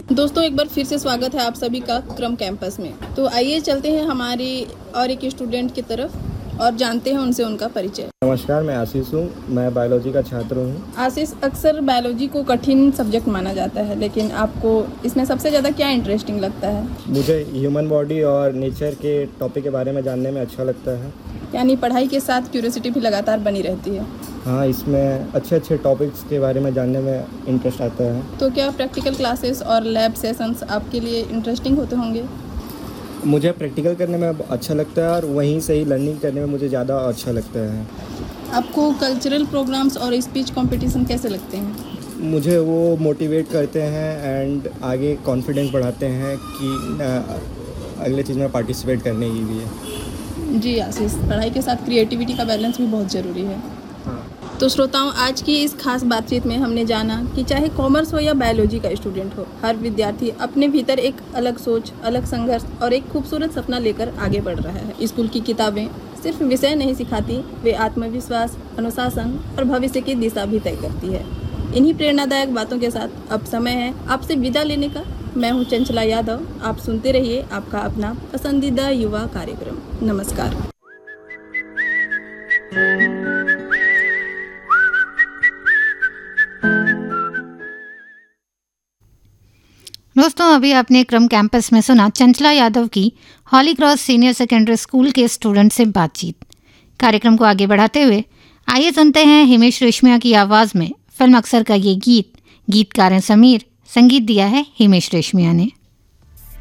दोस्तों एक बार फिर से स्वागत है आप सभी का क्रम कैंपस में। तो आइए चलते हैं हमारी और एक स्टूडेंट की तरफ और जानते हैं उनसे उनका परिचय। नमस्कार, मैं आशीष हूँ। मैं बायोलॉजी का छात्र हूँ। आशीष, अक्सर बायोलॉजी को कठिन सब्जेक्ट माना जाता है, लेकिन आपको इसमें सबसे ज़्यादा क्या इंटरेस्टिंग लगता है? मुझे ह्यूमन बॉडी और नेचर के टॉपिक के बारे में जानने में अच्छा लगता है। यानी पढ़ाई के साथ क्यूरियोसिटी भी लगातार बनी रहती है। हाँ, इसमें अच्छे अच्छे टॉपिक्स के बारे में जानने में इंटरेस्ट आता है। तो क्या प्रैक्टिकल क्लासेस और लैब सेशंस आपके लिए इंटरेस्टिंग होते होंगे? मुझे प्रैक्टिकल करने में अच्छा लगता है और वहीं से ही लर्निंग करने में मुझे ज़्यादा अच्छा लगता है। आपको कल्चरल प्रोग्राम्स और स्पीच कंपटीशन कैसे लगते हैं? मुझे वो मोटिवेट करते हैं एंड आगे कॉन्फिडेंस बढ़ाते हैं कि अगले चीज़ में पार्टिसिपेट करने की लिए। जी आशीष, पढ़ाई के साथ क्रिएटिविटी का बैलेंस भी बहुत ज़रूरी है। तो श्रोताओं, आज की इस खास बातचीत में हमने जाना कि चाहे कॉमर्स हो या बायोलॉजी का स्टूडेंट हो, हर विद्यार्थी अपने भीतर एक अलग सोच, अलग संघर्ष और एक खूबसूरत सपना लेकर आगे बढ़ रहा है। स्कूल की किताबें सिर्फ विषय नहीं सिखाती, वे आत्मविश्वास, अनुशासन और भविष्य की दिशा भी तय करती है। इन्हीं प्रेरणादायक बातों के साथ अब समय है आपसे विदा लेने का। मैं हूँ चंचला यादव। आप सुनते रहिए आपका अपना पसंदीदा युवा कार्यक्रम। नमस्कार। दोस्तों, अभी आपने क्रम कैंपस में सुना चंचला यादव की हॉली क्रॉस सीनियर सेकेंडरी स्कूल के स्टूडेंट से बातचीत। कार्यक्रम को आगे बढ़ाते हुए आइए सुनते हैं हिमेश रेशमिया की आवाज़ में फिल्म अक्सर का ये गीत। गीतकार हैं समीर, संगीत दिया है हिमेश रेशमिया ने।